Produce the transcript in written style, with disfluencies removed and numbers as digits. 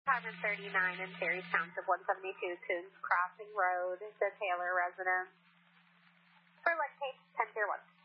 539 in Terry's Township, 172 Coons Crossing Road, the Taylor residence. For like page 10 tier 1.